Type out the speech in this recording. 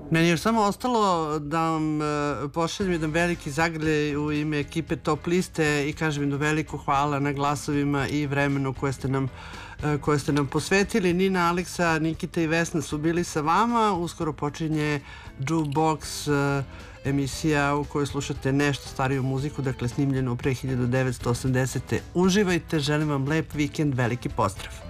Meni je još samo ostalo da vam pošaljem jedan veliki zagrljaj u ime ekipe Top liste i kažem jedno veliko hvala na glasovima i vremenu koje ste nam posvetili. Nina, Aleksa, Nikita i Vesna su bili sa vama. Uskoro počinje Jukebox, emisija u kojoj slušate nešto stariju muziku, dakle snimljenu pre 1980. Uživajte, želim vam lep vikend, veliki pozdrav.